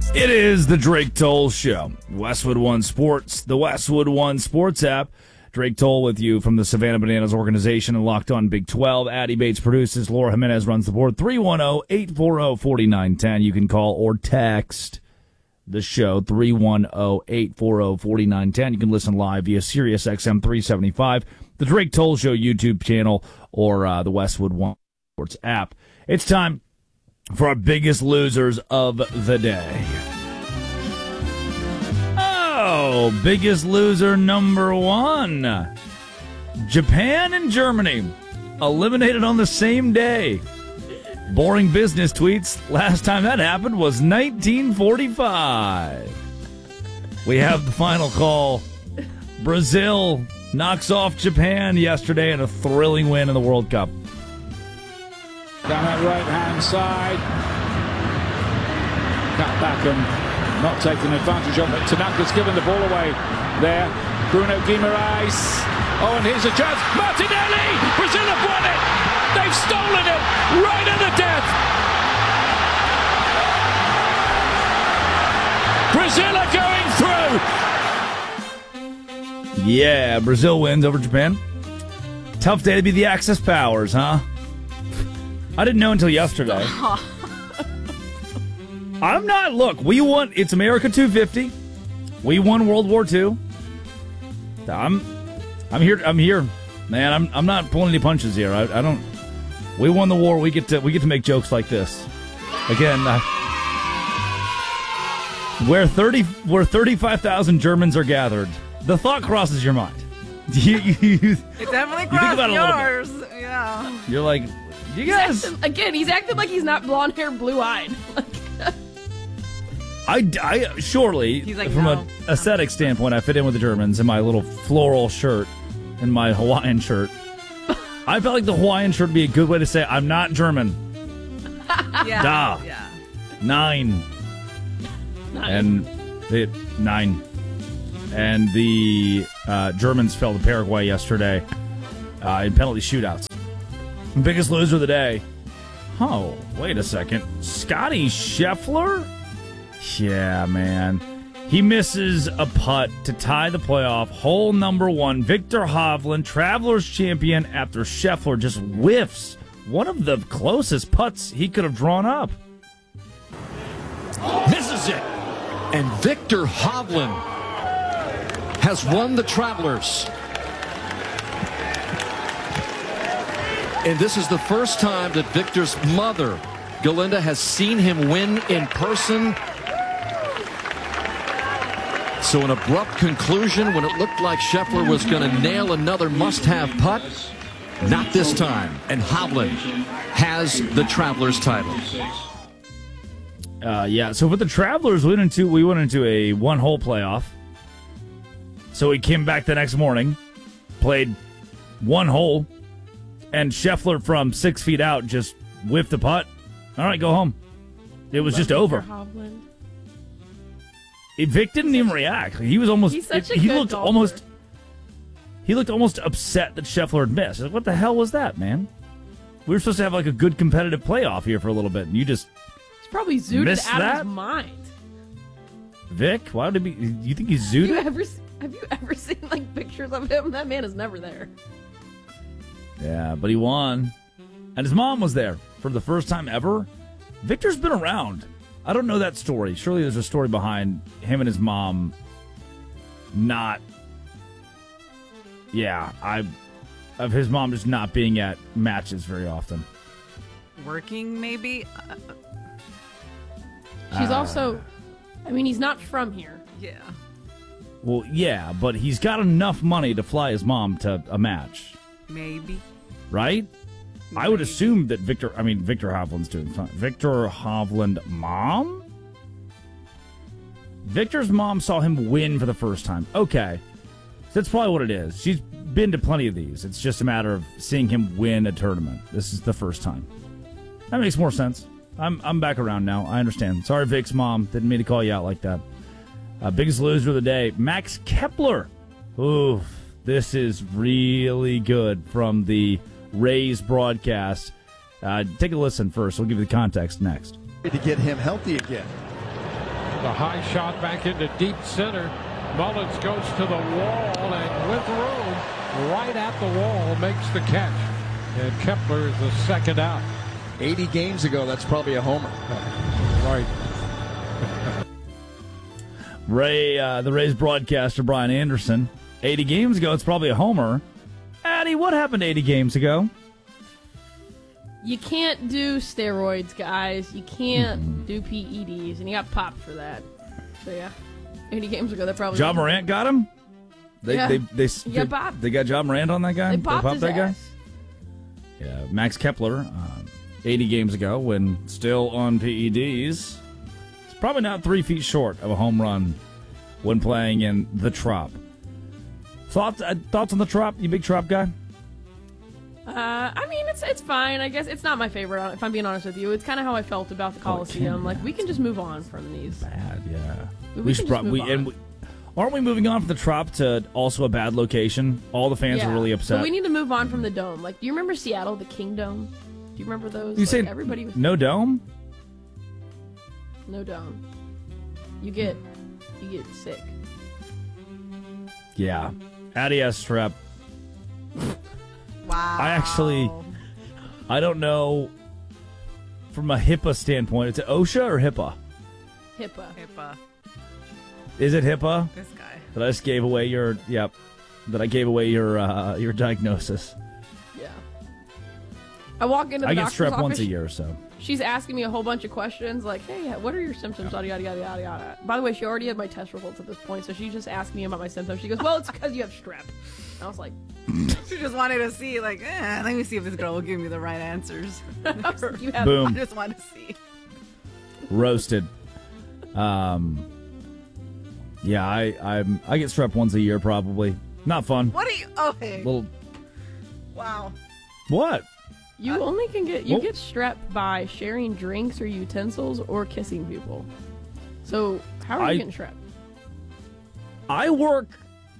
It is the Drake Toll Show. Westwood One Sports, the Westwood One Sports app. Drake Toll with you from the Savannah Bananas organization and Locked On Big 12. Addie Bates produces. Laura Jimenez runs the board. 310-840-4910. You can call or text the show. 310-840-4910. You can listen live via Sirius XM 375, the Drake Toll Show YouTube channel, or the Westwood One Sports app. It's time for our biggest losers of the day. Oh, biggest loser number one. Japan and Germany eliminated on the same day. Boring business tweets. Last time that happened was 1945. We have the final call. Brazil knocks off Japan yesterday in a thrilling win in the World Cup. Down that right-hand side. Cut back and not taking advantage of it. Tanaka's given the ball away there. Bruno Guimaraes. Oh, and here's a chance. Martinelli! Brazil have won it! They've stolen it right at the death. Brazil are going through! Yeah, Brazil wins over Japan. Tough day to be the Axis powers, huh? I didn't know until yesterday. Look, we won. It's America 250. We won World War II. I'm here, man. I'm not pulling any punches here. I don't. We won the war. We get to make jokes like this. Again, where 35,000 Germans are gathered, the thought crosses your mind. It definitely crossed yours. Yeah. You're like, you guys. He's acting like he's not blonde hair, blue eyed. I surely, like, from no. an aesthetic standpoint, I fit in with the Germans in my little floral shirt and my Hawaiian shirt. I felt like the Hawaiian shirt would be a good way to say I'm not German. Yeah. Da. Yeah. Nine. And the Germans fell to Paraguay yesterday in penalty shootouts. Biggest loser of the day. Oh, wait a second. Scotty Scheffler? Yeah, man. He misses a putt to tie the playoff. Hole number one. Victor Hovland, Travelers champion, after Scheffler just whiffs one of the closest putts he could have drawn up. Misses it. And Victor Hovland has won the Travelers. And this is the first time that Victor's mother, Galinda, has seen him win in person. So an abrupt conclusion when it looked like Scheffler was going to nail another must-have putt. Not this time. And Hovland has the Travelers title. Yeah, so for the Travelers, we went into a one-hole playoff. So we came back the next morning, played one hole, and Scheffler from 6 feet out just whiffed the putt. All right, go home. It was just over. Vic didn't even react. He was almost. He looked almost upset that Scheffler had missed. Like, what the hell was that, man? We were supposed to have like a good competitive playoff here for a little bit, and you just. He's probably zooted out of his mind. Vic, why would it be? You think he's zooted? Have you ever seen like pictures of him? That man is never there. Yeah, but he won, and his mom was there for the first time ever. Victor's been around. I don't know that story. Surely there's a story behind him and his mom not... Yeah, of his mom just not being at matches very often. Working, maybe? She's also... I mean, he's not from here. Yeah. Well, yeah, but he's got enough money to fly his mom to a match. Maybe. Right? Maybe. I would assume that Victor Hovland's doing fine. Victor Hovland mom? Victor's mom saw him win for the first time. Okay. So that's probably what it is. She's been to plenty of these. It's just a matter of seeing him win a tournament. This is the first time. That makes more sense. I'm back around now. I understand. Sorry, Vic's mom. Didn't mean to call you out like that. Biggest loser of the day, Max Kepler. Ooh, this is really good from the Rays broadcast. Take a listen first. We'll give you the context next. To get him healthy again. The high shot back into deep center. Mullins goes to the wall, and with room, right at the wall, makes the catch. And Kepler is the second out. 80 games ago, that's probably a homer. Right. The Rays broadcaster, Brian Anderson. 80 games ago, it's probably a homer. Addie, what happened 80 games ago? You can't do steroids, guys. You can't do PEDs, and he got popped for that. So, yeah. 80 games ago, that probably... John Morant got him? They got popped. They got John Morant on that guy? They popped his that ass. guy? Yeah, Max Kepler, 80 games ago, when still on PEDs, it's probably not 3 feet short of a home run when playing in the Trop. Thoughts on the Trop? You big Trop guy? I mean, it's fine. I guess it's not my favorite, if I'm being honest with you. It's kind of how I felt about the Coliseum. Like, we can just move on from these. Bad, yeah. We should just move on. Aren't we moving on from the Trop to also a bad location? All the fans are really upset. But we need to move on from the Dome. Like, do you remember Seattle, the King Dome? Do you remember those? You say everybody was... no dome? No dome. You get sick. Yeah. Addie has strep. Wow. I don't know from a HIPAA standpoint. Is it OSHA or HIPAA? HIPAA. Is it HIPAA? This guy. That I just gave away your your diagnosis. Yeah. I walk into the I get doctor's strep office, once a year, so. She's asking me a whole bunch of questions like, hey, what are your symptoms? Yada, yada, yada, yada, yada. By the way, she already had my test results at this point, so she just asked me about my symptoms. She goes, well, it's because you have strep. And I was like... She just wanted to see, like, let me see if this girl will give me the right answers. You have Boom. I just want to see. Roasted. Yeah, I get strep once a year probably. Not fun. What are you... Okay. Little. Wow. What? You only can get strep by sharing drinks or utensils or kissing people. So how are you getting strep? I work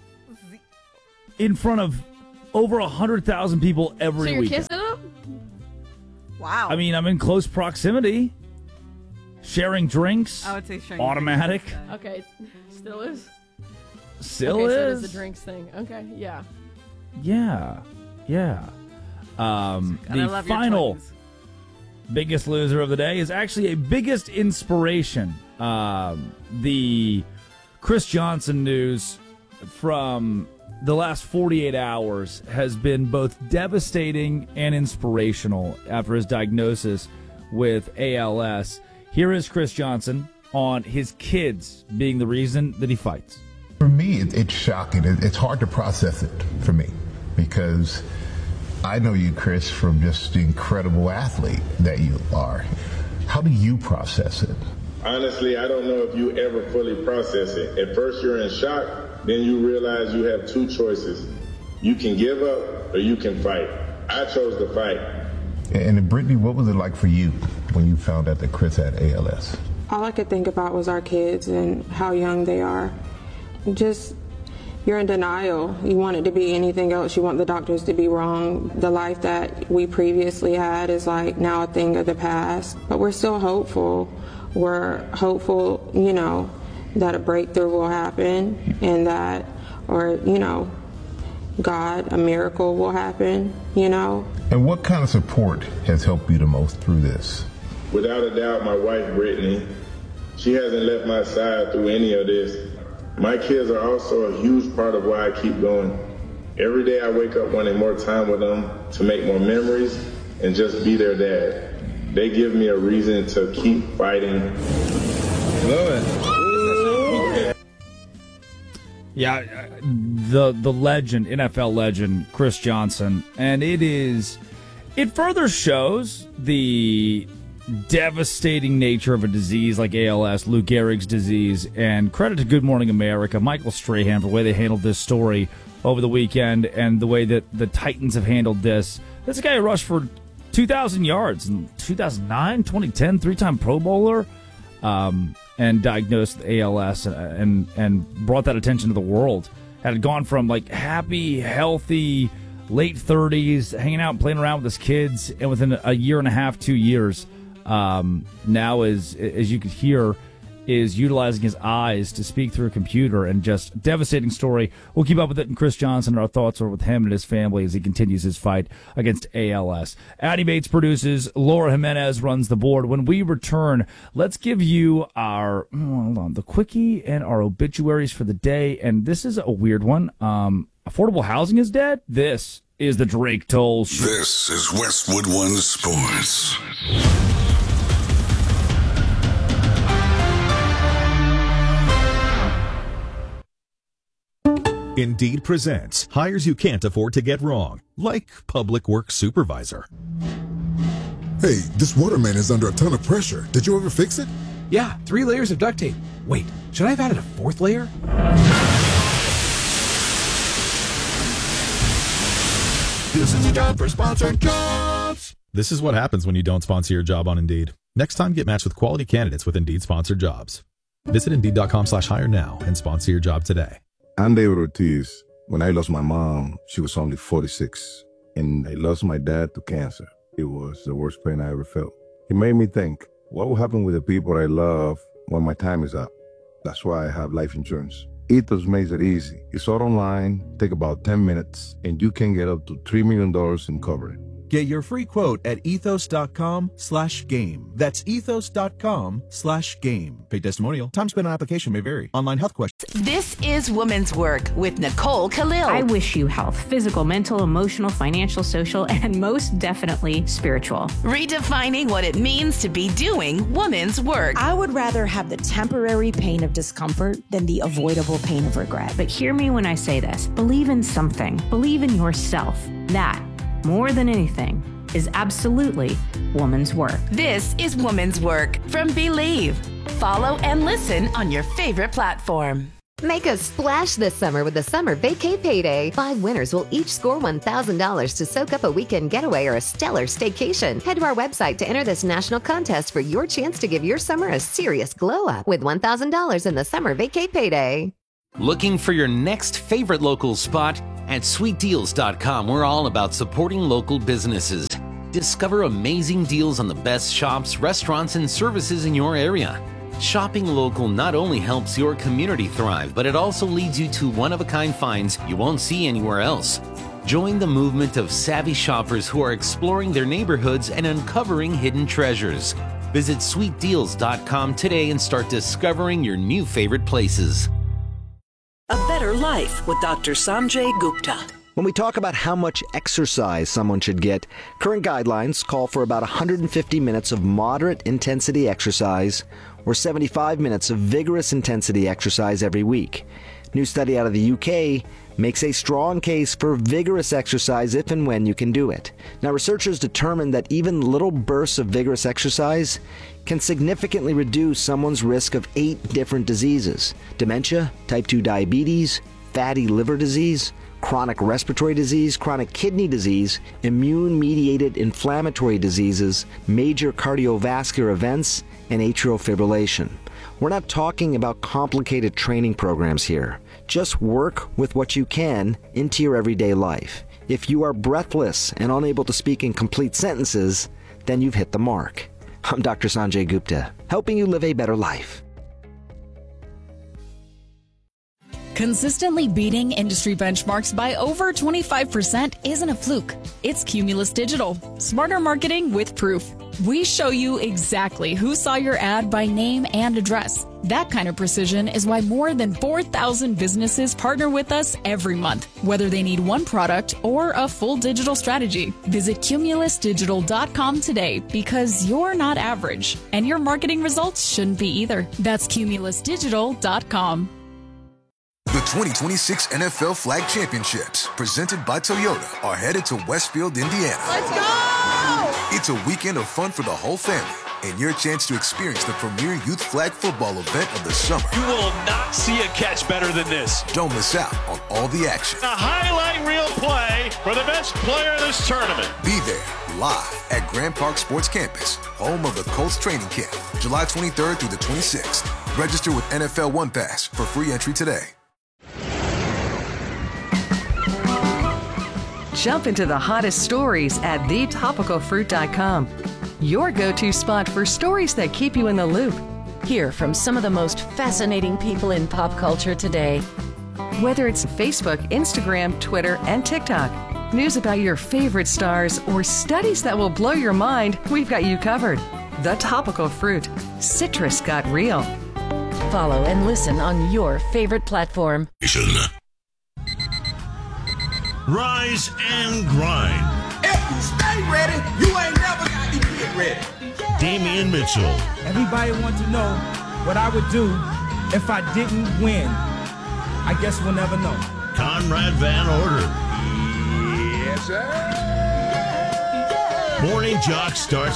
in front of over 100,000 people every So you're weekend. kissing them? Wow. I mean, I'm in close proximity. Sharing drinks. I would say sharing automatic. drinks. Okay, still is. Still okay, is. So it is the drinks thing. Okay, yeah. Yeah. Gotta The love your final twins. biggest loser of the day is actually a biggest inspiration. The Chris Johnson news from the last 48 hours has been both devastating and inspirational after his diagnosis with ALS. Here is Chris Johnson on his kids being the reason that he fights. For me, it's shocking. It's hard to process it for me because I know you, Chris, from just the incredible athlete that you are. How do you process it? Honestly, I don't know if you ever fully process it. At first, you're in shock. Then you realize you have two choices. You can give up or you can fight. I chose to fight. And Brittany, what was it like for you when you found out that Chris had ALS? All I could think about was our kids and how young they are. Just, you're in denial. You want it to be anything else. You want the doctors to be wrong. The life that we previously had is like now a thing of the past. But we're still hopeful. We're hopeful, that a breakthrough will happen and that, God, a miracle will happen, And what kind of support has helped you the most through this? Without a doubt, my wife, Brittany, she hasn't left my side through any of this. My kids are also a huge part of why I keep going. Every day I wake up wanting more time with them to make more memories and just be their dad. They give me a reason to keep fighting. Yeah, the legend, NFL legend, Chris Johnson. And it further shows the devastating nature of a disease like ALS, Lou Gehrig's disease. And credit to Good Morning America, Michael Strahan, for the way they handled this story over the weekend and the way that the Titans have handled this. This guy who rushed for 2,000 yards in 2009, 2010, three-time Pro Bowler. And diagnosed with ALS and brought that attention to the world. Had gone from like happy, healthy, late 30s, hanging out and playing around with his kids, and within a year and a half, 2 years, now as you could hear, is utilizing his eyes to speak through a computer, and just devastating story. We'll keep up with it. And Chris Johnson, our thoughts are with him and his family as he continues his fight against ALS. Addie Bates produces. Laura Jimenez runs the board. When we return, let's give you the quickie and our obituaries for the day. And this is a weird one. Affordable housing is dead. This is the Drake Toll Show. This is Westwood One Sports. Indeed presents hires you can't afford to get wrong, like public works supervisor. Hey, this waterman is under a ton of pressure. Did you ever fix it? Yeah, 3 layers of duct tape. Wait, should I have added a 4th layer? This is a job for sponsored jobs. This is what happens when you don't sponsor your job on Indeed. Next time, get matched with quality candidates with Indeed sponsored jobs. Visit Indeed.com/hire now and sponsor your job today. I'm David Ortiz. When I lost my mom, she was only 46, and I lost my dad to cancer. It was the worst pain I ever felt. It made me think, what will happen with the people I love when my time is up? That's why I have life insurance. Ethos makes it easy. It's all online, take about 10 minutes, and you can get up to $3 million in coverage. Get your free quote at ethos.com/game. That's ethos.com/game. Paid testimonial. Time spent on application may vary. Online health questions. This is Women's Work with Nicole Khalil. I wish you health, physical, mental, emotional, financial, social, and most definitely spiritual. Redefining what it means to be doing women's work. I would rather have the temporary pain of discomfort than the avoidable pain of regret. But hear me when I say this. Believe in something. Believe in yourself. That, more than anything, is absolutely woman's work. This is Woman's Work from Believe. Follow and listen on your favorite platform. Make a splash this summer with the Summer Vacay Payday. 5 winners will each score $1,000 to soak up a weekend getaway or a stellar staycation. Head to our website to enter this national contest for your chance to give your summer a serious glow up with $1,000 in the Summer Vacay Payday. Looking for your next favorite local spot? At sweetdeals.com, we're all about supporting local businesses. Discover amazing deals on the best shops, restaurants, and services in your area. Shopping local not only helps your community thrive, but it also leads you to one-of-a-kind finds you won't see anywhere else. Join the movement of savvy shoppers who are exploring their neighborhoods and uncovering hidden treasures. Visit sweetdeals.com today and start discovering your new favorite places. A Better Life with Dr. Sanjay Gupta. When we talk about how much exercise someone should get, current guidelines call for about 150 minutes of moderate intensity exercise or 75 minutes of vigorous intensity exercise every week. New study out of the UK makes a strong case for vigorous exercise if and when you can do it. Now, researchers determined that even little bursts of vigorous exercise can significantly reduce someone's risk of 8 different diseases: dementia, type 2 diabetes, fatty liver disease, chronic respiratory disease, chronic kidney disease, immune-mediated inflammatory diseases, major cardiovascular events, and atrial fibrillation. We're not talking about complicated training programs here. Just work with what you can into your everyday life. If you are breathless and unable to speak in complete sentences, then you've hit the mark. I'm Dr. Sanjay Gupta, helping you live a better life. Consistently beating industry benchmarks by over 25% isn't a fluke. It's Cumulus Digital. Smarter marketing with proof. We show you exactly who saw your ad by name and address. That kind of precision is why more than 4,000 businesses partner with us every month, whether they need one product or a full digital strategy. Visit cumulusdigital.com today because you're not average, and your marketing results shouldn't be either. That's cumulusdigital.com. The 2026 NFL Flag Championships, presented by Toyota, are headed to Westfield, Indiana. Let's go! It's a weekend of fun for the whole family and your chance to experience the premier youth flag football event of the summer. You will not see a catch better than this. Don't miss out on all the action. A highlight reel play for the best player in this tournament. Be there live at Grand Park Sports Campus, home of the Colts training camp, July 23rd through the 26th. Register with NFL One Pass for free entry today. Jump into the hottest stories at thetopicalfruit.com. Your go-to spot for stories that keep you in the loop. Hear from some of the most fascinating people in pop culture today. Whether it's Facebook, Instagram, Twitter, and TikTok, news about your favorite stars, or studies that will blow your mind, we've got you covered. The Topical Fruit. Citrus got real. Follow and listen on your favorite platform. Rise and grind. If you stay ready, you ain't never got to get ready. Damian Mitchell. Everybody wants to know what I would do if I didn't win. I guess we'll never know. Conrad Van Order. Yes, sir. Morning Jock starts